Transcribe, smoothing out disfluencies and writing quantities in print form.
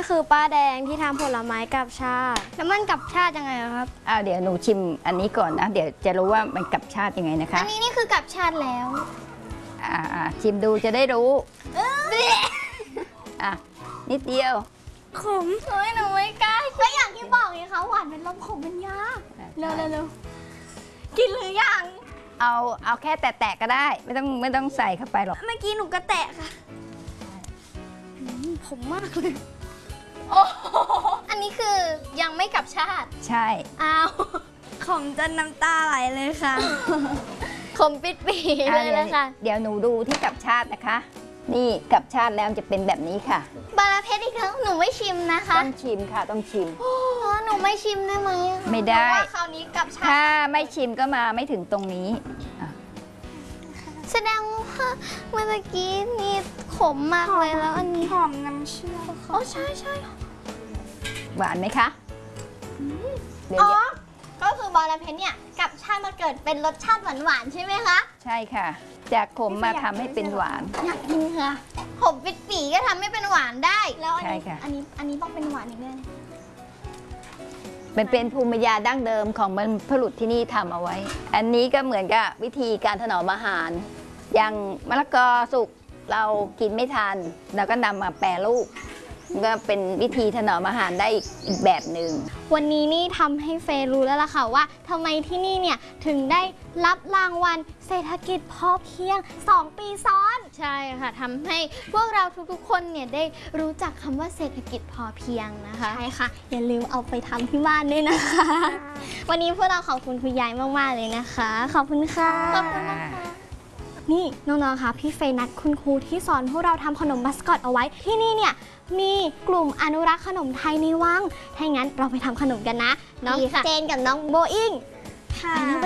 คือป้าแดงที่ทำผลไม้กับชาติแล้วมันกับชาติยังไงครับเดี๋ยวหนูชิมอันนี้ก่อนนะ เดี๋ยวจะรู้ว่ามันกับชาติยังไงนะคะอันนี้นี่คือกับชาติแล้วชิมดูจะได้รู้นิดเดียวขมเฮ้ยหนูไม่กล้าก็อย่างที่บอกไงคะหวานเป็นลมขมเป็นยาเร็วกินหรือยังเอาแค่แตะๆก็ได้ไม่ต้องใส่เข้าไปหรอกเมื่อกี้หนูก็แตะค่ะผมมากเลยโอ้อันนี้คือยังไม่กับชาติใช่อ้าวขมจนน้ำตาไหลเลยค่ะขมปิดปีเลยค่ะเดี๋ยวหนูดูที่กับชาตินะคะ นี่กับชาติแล้วจะเป็นแบบนี้ค่ะบาราเพชรอีกครั้งหนูไม่ชิมนะคะต้องชิมค่ะต้องชิมหนูไม่ชิมได้ไหมไม่ได้เพราะว่าคราวนี้กับชาติถ้าไม่ชิมก็มาไม่ถึงตรงนี้แสดงว่าเมื่อกี้นี่ขมมากเลยแล้วอันนี้หอมน้ำเชื่อมค่ะใช่หวานไหมคะก็คือบาราเพชรเนี่ยกับชาติมาเกิดเป็นรสชาติหวานๆใช่ไหมคะใช่ค่ะจากขมมาทำให้เป็นหวานอยากกินค่ะขมปิดปีก็ทำให้เป็นหวานได้แล้วอันใช่นี้ค่ะอันนี้ต้องเป็นหวานอีกแน่เป็นภูมิปัญญาดั้งเดิมของบรรพบุรุษที่นี่ทำเอาไว้ อันนี้ก็เหมือนกับวิธีการถนอมอาหารอย่างมะละกอสุกเรากินไม่ทันเราก็นำมาแปรรูปก็เป็นวิธีถนอมอาหารได้อีกแบบหนึ่งวันนี้นี่ทำให้เฟย์รู้แล้วล่ะค่ะว่าทำไมที่นี่เนี่ยถึงได้รับรางวัลเศรษฐกิจพอเพียง2 ปีซ้อนใช่ค่ะทำให้พวกเราทุกๆคนเนี่ยได้รู้จักคำว่าเศรษฐกิจพอเพียงนะคะใช่ค่ะอย่าลืมเอาไปทำที่บ้านด้วยนะคะวันนี้พวกเราขอบคุณคุณยายมากๆเลยนะคะขอบคุณค่ะขอบคุณมากค่ะนี่น้องๆคะพี่เฟย์นัดคุณครูที่สอนพวกเราทำขนมมัสคอตเอาไว้ที่นี่เนี่ยมีกลุ่มอนุรักษ์ขนมไทยในวังถ้าอย่างนั้นเราไปทำขนมกันนะน้องเจนกับน้องโบอิงค่ะ